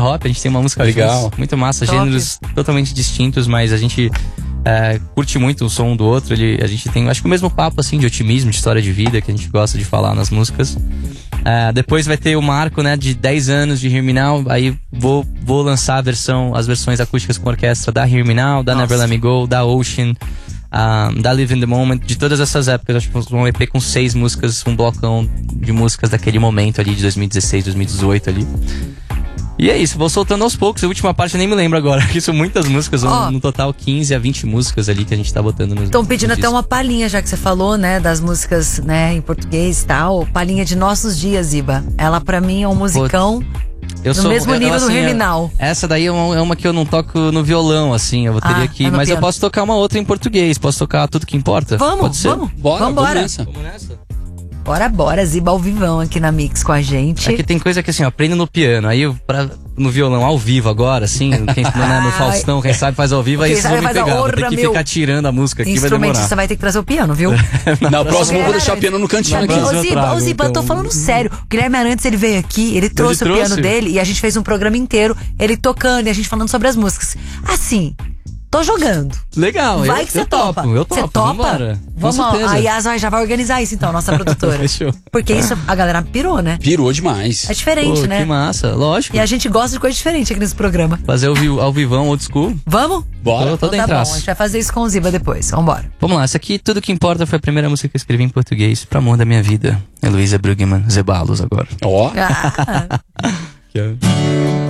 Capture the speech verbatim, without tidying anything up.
hop, a gente tem uma música Legal. juntos, muito massa, Top. gêneros totalmente distintos, mas a gente é, curte muito o som um do outro. Ele, a gente tem, acho que o mesmo papo assim de otimismo, de história de vida que a gente gosta de falar nas músicas. É, depois vai ter o marco, né, de dez anos de Hear Me Now. Aí vou, vou lançar a versão, as versões acústicas com orquestra da Hear Me Now, da Nossa. Never Let Me Go, da Ocean, um, da Live in the Moment, de todas essas épocas. Acho que um E P com seis músicas, um blocão de músicas daquele momento ali, de dois mil e dezesseis, dois mil e dezoito ali. E é isso, vou soltando aos poucos. A última parte eu nem me lembro agora, que são muitas músicas, Ó. no total quinze a vinte músicas ali que a gente tá botando nos. Estão pedindo nos até discos. uma palhinha, já que você falou, né, das músicas, né, em português e tal. Palhinha de Nossos Dias, Iba. Ela, pra mim, é um musicão Eu no mesmo eu- nível do assim, Hear Me eu- Now. Essa daí é uma, é uma que eu não toco no violão, assim. Eu teria Ah, que. é no Mas eu piano. posso tocar uma outra em português. Posso tocar Tudo Que Importa? Pode Vamos, ser? vamos. Bora, Vambora. vamos nessa. Vamos nessa? Bora, bora. Ziba ao vivão aqui na Mix com a gente. É que tem coisa que assim, ó, aprendo no piano. Aí eu, pra, no violão ao vivo agora, assim, quem, não é no Faustão, quem sabe faz ao vivo, aí Quem vocês sabe vão me faz a pegar. Vou honra, ter que meu. ficar tirando a música aqui, vai demorar. Instrumentista vai ter que trazer o piano, viu? Na próxima eu vou deixar o Guilherme piano no cantinho Na aqui. próxima Ô eu Ziba, trago, ô Ziba, eu tô então. falando sério. O Guilherme Arantes, ele veio aqui, ele trouxe, o trouxe? piano dele e a gente fez um programa inteiro, ele tocando e a gente falando sobre as músicas. Assim, tô jogando. Legal, Vai eu, que você eu topa. topo, eu Você topo, topa? vambora. Com Vamos, ó, certeza. a Yas vai- já vai organizar isso então, nossa produtora. Fechou. Porque isso a galera pirou, né? Pirou demais. É diferente, Pô, né? que massa, lógico. E a gente gosta de coisa diferente aqui nesse programa. Fazer ao, vi- ao vivão, old school. Vamos? Bora. Tô, tô Então tá bom, dentraço. a gente vai fazer isso com o Ziba depois. Vambora. Vamos lá, essa aqui, Tudo Que Importa, foi a primeira música que eu escrevi em português, Pro Amor da Minha Vida. Heloísa Bruggemann, Zeballos agora. Ó. Ah, Que é-